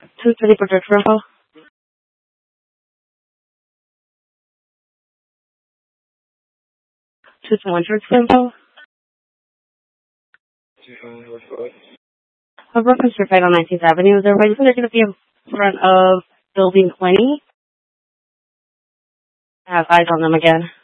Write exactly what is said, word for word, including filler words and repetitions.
two twenty for Church Rambo. two twenty-one Church Rambo. A broken strip right on nineteenth Avenue. They're waiting for they're going to be in front of building twenty. I have eyes on them again.